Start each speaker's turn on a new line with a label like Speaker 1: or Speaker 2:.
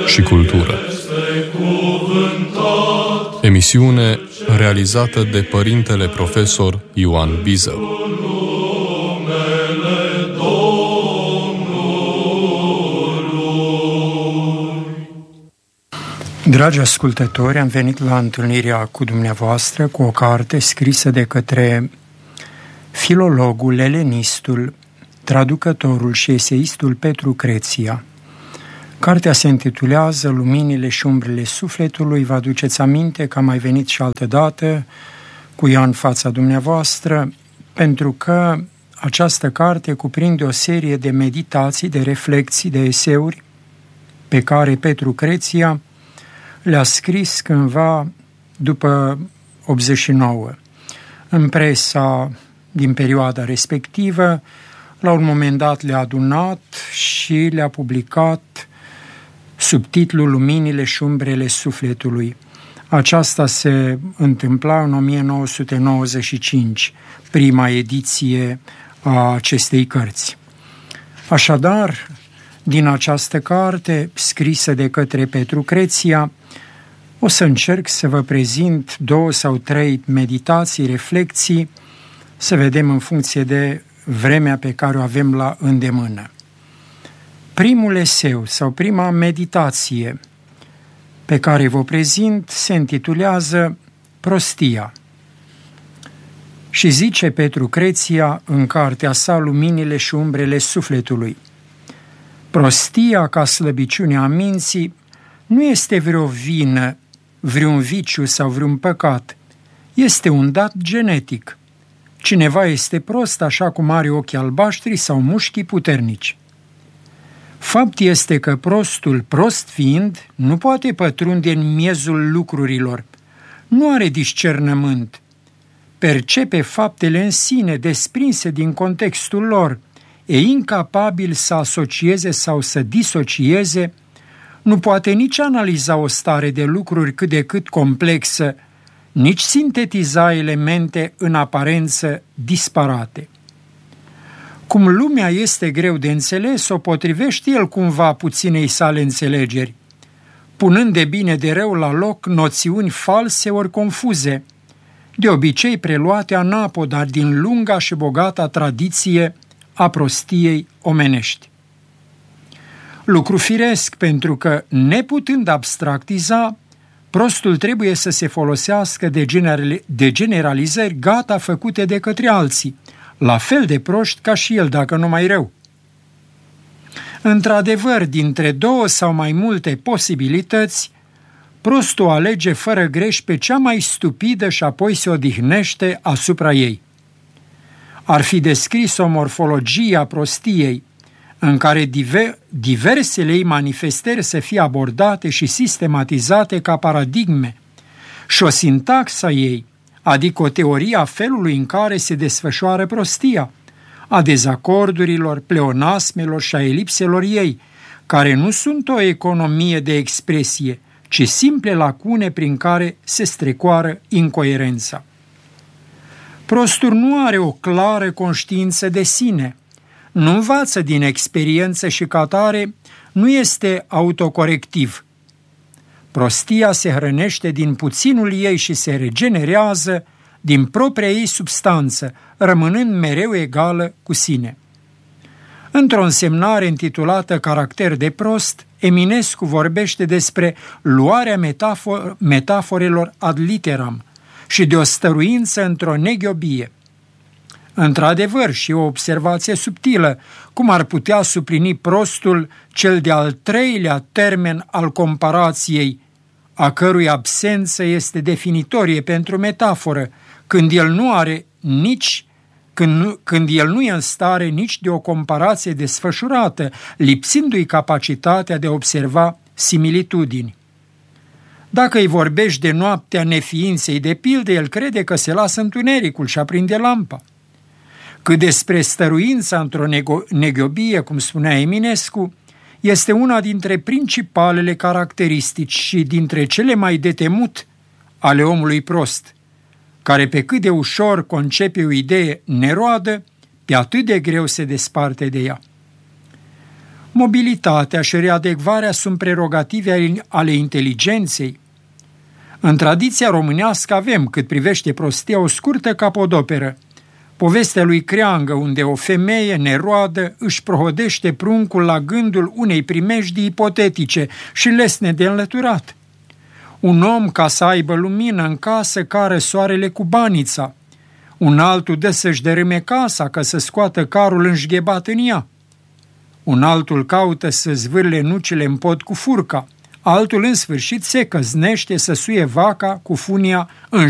Speaker 1: și cultură. Emisiune realizată de părintele profesor Ioan Bizău.
Speaker 2: Dragi ascultători, am venit la întâlnirea cu dumneavoastră cu o carte scrisă de către filologul, elenistul, traducătorul și eseistul Petru Creția. Cartea se intitulează Luminile și umbrele sufletului. Vă aduceți aminte că am mai venit și altă dată cu ea în fața dumneavoastră, pentru că această carte cuprinde o serie de meditații, de reflexii, de eseuri pe care Petru Creția le-a scris cândva după 89. În presa din perioada respectivă, la un moment dat le-a adunat și le-a publicat sub titlul Luminile și umbrele sufletului. Aceasta se întâmpla în 1995, prima ediție a acestei cărți. Așadar, din această carte, scrisă de către Petru Creția, o să încerc să vă prezint 2 sau 3 meditații, reflexii, să vedem în funcție de vremea pe care o avem la îndemână. Primul eseu sau prima meditație pe care vă prezint se intitulează Prostia. Și zice Petru Creția în cartea sa Luminile și umbrele sufletului: prostia ca slăbiciunea minții nu este vreo vină, vreun viciu sau vreun păcat. Este un dat genetic. Cineva este prost așa cum are ochii albaștri sau mușchii puternici. Fapt este că prostul, prost fiind, nu poate pătrunde în miezul lucrurilor. Nu are discernământ. Percepe faptele în sine, desprinse din contextul lor. E incapabil să asocieze sau să disocieze. Nu poate nici analiza o stare de lucruri cât de cât complexă, nici sintetiza elemente în aparență disparate. Cum lumea este greu de înțeles, o potrivește el cumva puținei sale înțelegeri, punând de bine de rău la loc noțiuni false ori confuze, de obicei preluate anapodar din lunga și bogata tradiție a prostiei omenești. Lucru firesc, pentru că, neputând abstractiza, prostul trebuie să se folosească de generalizări gata făcute de către alții, la fel de proști ca și el, dacă nu mai rău. Într-adevăr, dintre 2 sau mai multe posibilități, prostul alege fără greș pe cea mai stupidă și apoi se odihnește asupra ei. Ar fi descris o morfologie a prostiei, în care diversele ei manifestări să fie abordate și sistematizate ca paradigme, și o sintaxă a ei, adică o teorie a felului în care se desfășoară prostia, a dezacordurilor, pleonasmelor și a elipselor ei, care nu sunt o economie de expresie, ci simple lacune prin care se strecoară incoerența. Prostul nu are o clară conștiință de sine, nu învață din experiență și ca atare nu este autocorectiv. Prostia se hrănește din puținul ei și se regenerează din propria ei substanță, rămânând mereu egală cu sine. Într-o însemnare intitulată Caracter de prost, Eminescu vorbește despre luarea metaforelor ad literam și de o stăruință într-o neghiobie. Într-adevăr, și o observație subtilă, cum ar putea suplini prostul cel de-al 3-lea termen al comparației, a cărui absență este definitorie pentru metaforă, când el nu e în stare nici de o comparație desfășurată, lipsindu-i capacitatea de a observa similitudini. Dacă îi vorbești de noaptea neființei de pildă, el crede că se lasă întunericul și aprinde lampa. Cât despre stăruința într-o neghiobie, cum spunea Eminescu, este una dintre principalele caracteristici și dintre cele mai de temut ale omului prost, care pe cât de ușor concepe o idee neroadă, pe atât de greu se desparte de ea. Mobilitatea și readecvarea sunt prerogative ale inteligenței. În tradiția românească avem, cât privește prostia, o scurtă capodoperă, povestea lui Creangă, unde o femeie neroadă își prohodește pruncul la gândul unei primejdii ipotetice și lesne de înlăturat. Un om, ca să aibă lumină în casă, cară soarele cu banița. Un altul dă să-și dărâme casa ca să scoată carul înșghebat în ea. Un altul caută să zvârle nucile în pod cu furca. Altul, în sfârșit, se căznește să suie vaca cu funia în